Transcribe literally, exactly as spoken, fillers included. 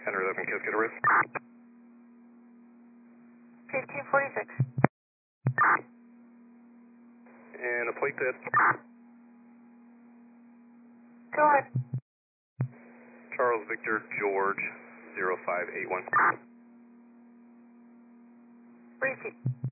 Enter eleven Cascade Array. fifteen forty-six. And a plate dead. Go ahead. Charles Victor George zero five eight one. Repeat.